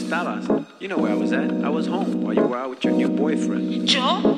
estabas? You know where I was at. I was home while you were out with your new boyfriend. ¿Yo?